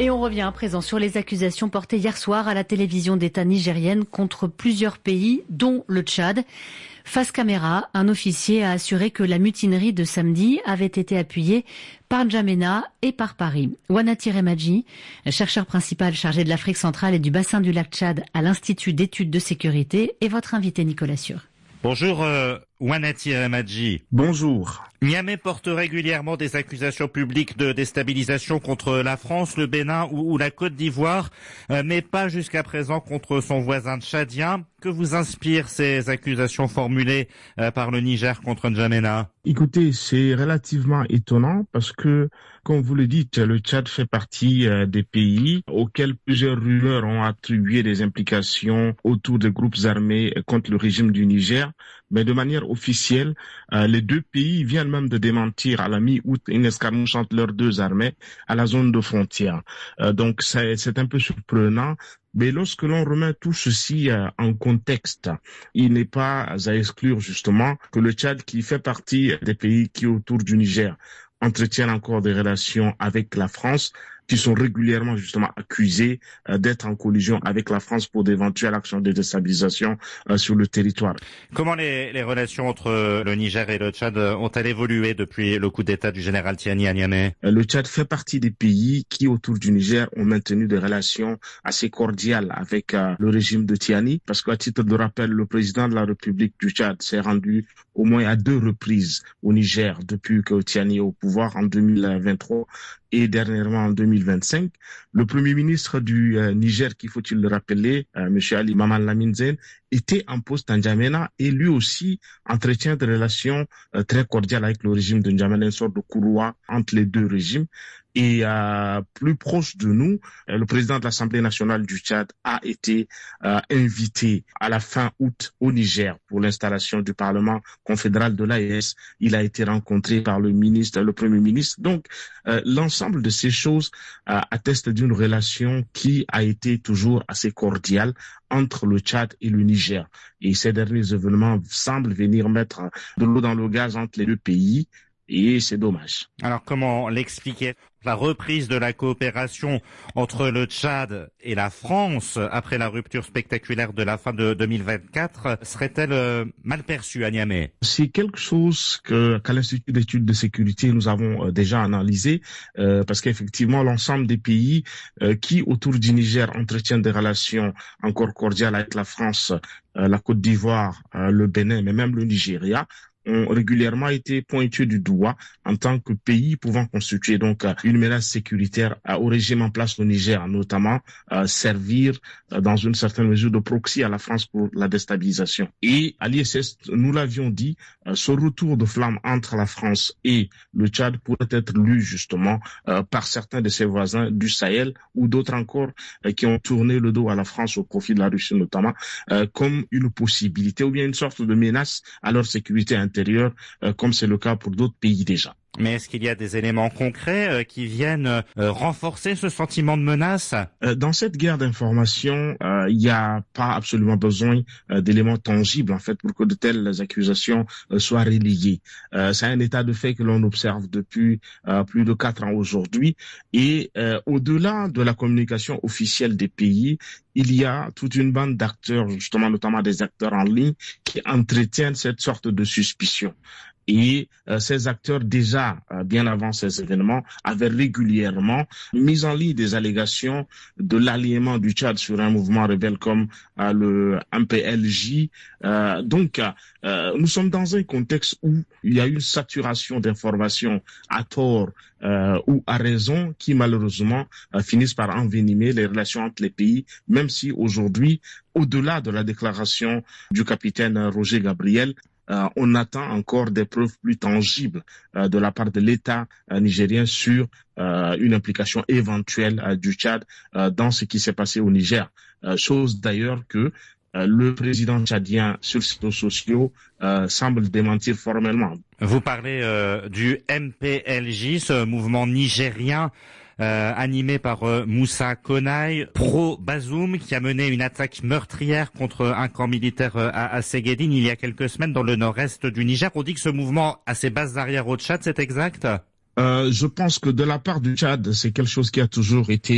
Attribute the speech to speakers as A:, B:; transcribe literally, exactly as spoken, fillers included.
A: Et on revient à présent sur les accusations portées hier soir à la télévision d'État nigérienne contre plusieurs pays, dont le Tchad. Face caméra, un officier a assuré que la mutinerie de samedi avait été appuyée par N'Djamena et par Paris. Wanati Remaji, chercheur principal chargé de l'Afrique centrale et du bassin du lac Tchad à l'Institut d'études de sécurité, est votre invité Nicolas Sûr.
B: Bonjour euh, Wanati Remaji.
C: Bonjour.
B: Niamey porte régulièrement des accusations publiques de déstabilisation contre la France, le Bénin ou, ou la Côte d'Ivoire, euh, mais pas jusqu'à présent contre son voisin tchadien. Que vous inspirent ces accusations formulées euh, par le Niger contre N'Djamena?
C: Écoutez, c'est relativement étonnant parce que, comme vous le dites, le Tchad fait partie euh, des pays auxquels plusieurs rumeurs ont attribué des implications autour des groupes armés contre le régime du Niger. Mais de manière officielle, euh, les deux pays viennent même de démentir à la mi-août une escarmouche entre leurs deux armées à la zone de frontière. Euh, donc c'est, c'est un peu surprenant. Mais lorsque l'on remet tout ceci euh, en contexte, il n'est pas à exclure justement que le Tchad, qui fait partie des pays qui autour du Niger entretiennent encore des relations avec la France, qui sont régulièrement justement accusés euh, d'être en collision avec la France pour d'éventuelles actions de déstabilisation euh, sur le territoire.
B: Comment les, les relations entre le Niger et le Tchad ont-elles évolué depuis le coup d'État du général Tiani à Niamey?
C: euh, Le Tchad fait partie des pays qui, autour du Niger, ont maintenu des relations assez cordiales avec euh, le régime de Tiani, parce qu'à titre de rappel, le président de la République du Tchad s'est rendu au moins à deux reprises au Niger depuis que Tiani est au pouvoir en deux mille vingt-trois et dernièrement en deux mille vingt-cinq. Le premier ministre du euh, Niger, qu'il faut-il le rappeler, euh, M. Ali Maman Lamine Zen, était en poste à N'Djamena et lui aussi entretient des relations euh, très cordiales avec le régime de N'Djamena, une sorte de courroie entre les deux régimes. Et euh, plus proche de nous, euh, le président de l'Assemblée nationale du Tchad a été euh, invité à la fin août au Niger pour l'installation du Parlement confédéral de l'A E S. Il a été rencontré par le ministre, le Premier ministre. Donc, euh, l'ensemble de ces choses euh, atteste d'une relation qui a été toujours assez cordiale entre le Tchad et le Niger. Et ces derniers événements semblent venir mettre de l'eau dans le gaz entre les deux pays. Et c'est dommage.
B: Alors comment l'expliquer? La reprise de la coopération entre le Tchad et la France après la rupture spectaculaire de la fin de deux mille vingt-quatre serait-elle euh, mal perçue à Niamey?
C: C'est quelque chose que qu'à l'Institut d'études de sécurité nous avons euh, déjà analysé euh, parce qu'effectivement l'ensemble des pays euh, qui autour du Niger entretiennent des relations encore cordiales avec la France, euh, la Côte d'Ivoire, euh, le Bénin, mais même le Nigeria, ont régulièrement été pointés du doigt en tant que pays pouvant constituer donc une menace sécuritaire au régime en place au Niger, notamment euh, servir euh, dans une certaine mesure de proxy à la France pour la déstabilisation. Et à l'I S S, nous l'avions dit, euh, ce retour de flamme entre la France et le Tchad pourrait être lu justement euh, par certains de ses voisins du Sahel ou d'autres encore euh, qui ont tourné le dos à la France au profit de la Russie notamment, euh, comme une possibilité ou bien une sorte de menace à leur sécurité intérieure. Intérieur, euh, comme c'est le cas pour d'autres pays déjà.
B: Mais est-ce qu'il y a des éléments concrets euh, qui viennent euh, renforcer ce sentiment de menace?
C: euh, Dans cette guerre d'information, euh, il n'y a pas absolument besoin euh, d'éléments tangibles en fait pour que de telles accusations euh, soient relayées. Euh, c'est un état de fait que l'on observe depuis euh, plus de quatre ans aujourd'hui. Et euh, au-delà de la communication officielle des pays, il y a toute une bande d'acteurs, justement notamment des acteurs en ligne, qui entretiennent cette sorte de suspicion. Et euh, ces acteurs, déjà, euh, bien avant ces événements, avaient régulièrement mis en ligne des allégations de l'alliement du Tchad sur un mouvement rebelle comme euh, le M P L J. Euh, donc, euh, nous sommes dans un contexte où il y a une saturation d'informations à tort euh, ou à raison qui, malheureusement, euh, finissent par envenimer les relations entre les pays, même si aujourd'hui, au-delà de la déclaration du capitaine Roger Gabriel, Euh, on attend encore des preuves plus tangibles euh, de la part de l'État euh, nigérien sur euh, une implication éventuelle euh, du Tchad euh, dans ce qui s'est passé au Niger. Euh, chose d'ailleurs que euh, le président tchadien sur ses réseaux sociaux euh, semble démentir formellement.
B: Vous parlez euh, du M P L J, ce mouvement nigérien Euh, animé par euh, Moussa Konaï, pro-Bazoum, qui a mené une attaque meurtrière contre un camp militaire euh, à, à Séguédine il y a quelques semaines dans le nord-est du Niger. On dit que ce mouvement a ses bases arrière au Tchad, c'est exact?
C: Euh, je pense que de la part du Tchad, c'est quelque chose qui a toujours été